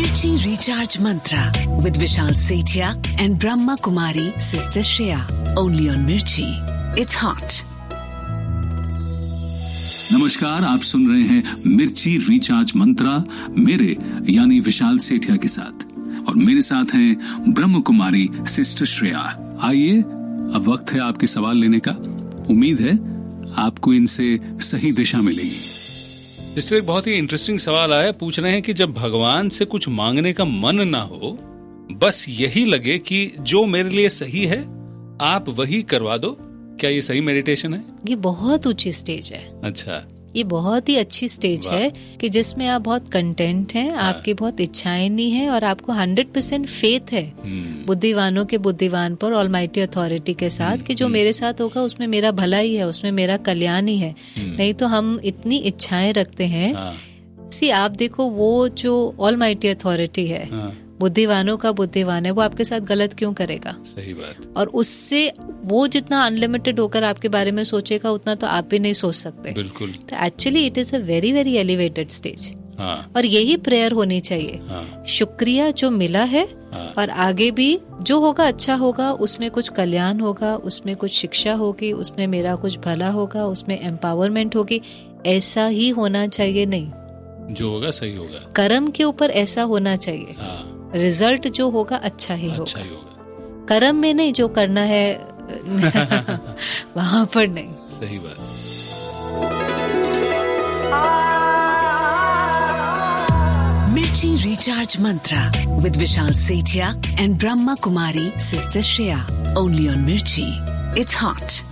Mirchi Recharge Mantra with Vishal Sethia and Brahma Kumari Sister Shreya. Only on Mirchi. It's hot. नमस्कार, आप सुन रहे हैं मिर्ची recharge मंत्रा मेरे यानी विशाल सेठिया के साथ, और मेरे साथ हैं ब्रह्म कुमारी सिस्टर श्रेया। आइए, अब वक्त है आपके सवाल लेने का। उम्मीद है आपको इनसे सही दिशा मिलेगी। सिस्टर, एक बहुत ही इंटरेस्टिंग सवाल आया। पूछ रहे हैं कि जब भगवान से कुछ मांगने का मन ना हो, बस यही लगे कि जो मेरे लिए सही है आप वही करवा दो, क्या ये सही मेडिटेशन है? ये बहुत ऊंची स्टेज है। अच्छा, ये बहुत ही अच्छी स्टेज है कि जिसमें आप बहुत कंटेंट हैं, आपकी बहुत इच्छाएं नहीं है और आपको 100% फेथ है बुद्धिवानों के बुद्धिवान पर, ऑलमाइटी अथॉरिटी के साथ, कि जो मेरे साथ होगा उसमें मेरा भला ही है, उसमें मेरा कल्याण ही है। नहीं तो हम इतनी इच्छाएं रखते हैं। आप देखो, वो जो ऑलमाइटी अथॉरिटी है, बुद्धिवानों का बुद्धिवान है, वो आपके साथ गलत क्यों करेगा? सही बात। और उससे वो जितना अनलिमिटेड होकर आपके बारे में सोचेगा उतना तो आप भी नहीं सोच सकते। बिल्कुल। तो actually it is a very very elevated stage. और यही प्रेयर होनी चाहिए। शुक्रिया जो मिला है, और आगे भी जो होगा अच्छा होगा, उसमें कुछ कल्याण होगा, उसमें कुछ शिक्षा होगी, उसमें मेरा कुछ भला होगा, उसमें एम्पावरमेंट होगी। ऐसा ही होना चाहिए, नहीं जो होगा सही होगा। कर्म के ऊपर ऐसा होना चाहिए। रिजल्ट जो होगा अच्छा ही होगा। कर्म में नहीं, जो करना है वहां पर नहीं। सही बात। Mirchi Recharge Mantra with Vishal Sethia and Brahma Kumari Sister Shreya. Only on Mirchi. It's hot.